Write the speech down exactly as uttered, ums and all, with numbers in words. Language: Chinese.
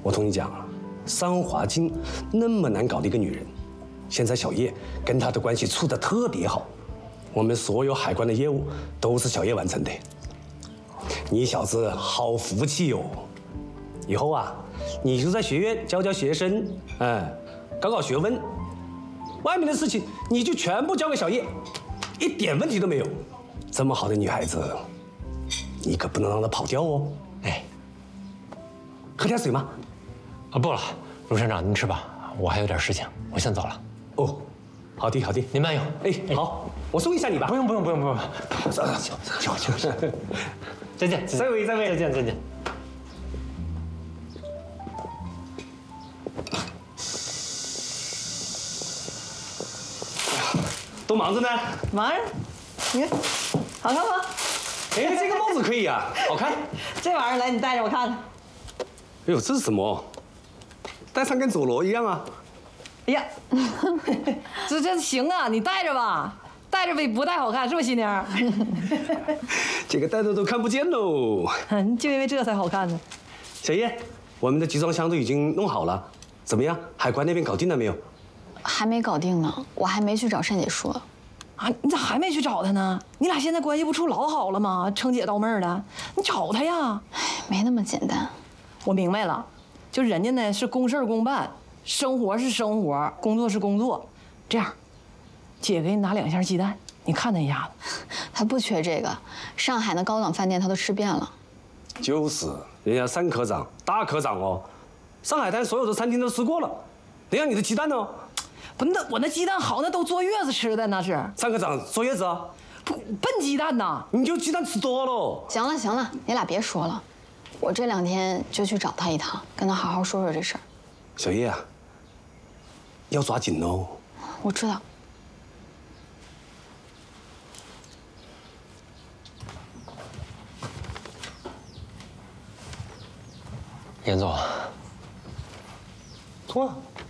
我同你讲啊，桑华金那么难搞的一个女人，现在小叶跟她的关系处得特别好，我们所有海关的业务都是小叶完成的。你小子好福气哟！以后啊，你就在学院教教学生，哎，搞搞学问，外面的事情你就全部交给小叶，一点问题都没有。这么好的女孩子，你可不能让她跑掉哦。哎，喝点水吗？ 啊，不了，卢厂长您吃吧，我还有点事情，我先走了。 哦，好的好的， 您慢用。 哎，好，我送一下你吧。 不用不用不用不用， 走走走走走， 再见， 再会再会， 再见再见。 都忙着呢。 忙着，你看，好看吗？ 哎，这个帽子可以啊，好看。 这玩意儿来，你戴着我看看。 哎呦，这是什么？戴上跟佐罗一样啊。 哎呀，这这行啊，你戴着吧，戴着比不戴好看，是不是新娘？ 这个戴着都看不见喽。 就因为这才好看呢。 小叶，我们的集装箱都已经弄好了，怎么样？海关那边搞定了没有？ 还没搞定呢，我还没去找单姐说。 啊，你咋还没去找她呢？你俩现在关系不处老好了吗？称姐道妹的，你找她呀。 哎，没那么简单。 我明白了，就人家呢是公事公办，生活是生活，工作是工作。这样，姐给你拿两箱鸡蛋，你看他一下子。 他不缺这个，上海那高档饭店他都吃遍了。 就是，人家单科长、大科长哦，上海滩所有的餐厅都吃过了，人家你的鸡蛋呢？ 不，那我那鸡蛋好，那都坐月子吃的，那是。 单科长坐月子啊？ 不，笨鸡蛋呐！ 你就鸡蛋吃多了。 行了行了，你俩别说了，我这两天就去找他一趟，跟他好好说说这事儿。 小叶啊，要抓紧哦。 我知道。 严总， 通啊。